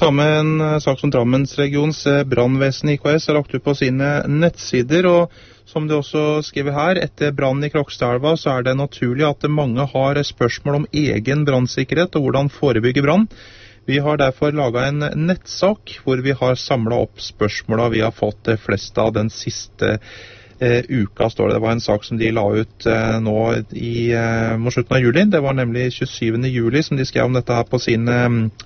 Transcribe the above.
ta med en sak som Drammensregions brannvesen IKS har lagt ut på sine nettsider, og som det også skriver her, etter brann i Krokstadelva så er det naturlig at mange har spørsmål om egen brannsikkerhet og hvordan forebygge brann. Vi har derfor laget en nettsak hvor vi har samlet opp spørsmålene vi har fått flest av den siste uka, står det. Det var en sak som de la ut nå mot slutten av juli. Det var nemlig 27. juli som de skrev om dette her på sin